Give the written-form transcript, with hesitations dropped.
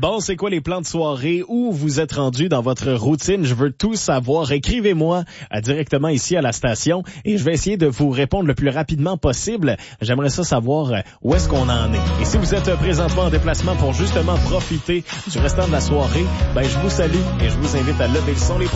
Bon, c'est quoi les plans de soirée? Où vous êtes rendu dans votre routine? Je veux tout savoir. Écrivez-moi directement ici à la station et je vais essayer de vous répondre le plus rapidement possible. J'aimerais ça savoir où est-ce qu'on en est. Et si vous êtes présentement en déplacement pour justement profiter du restant de la soirée, ben je vous salue et je vous invite à lever le son.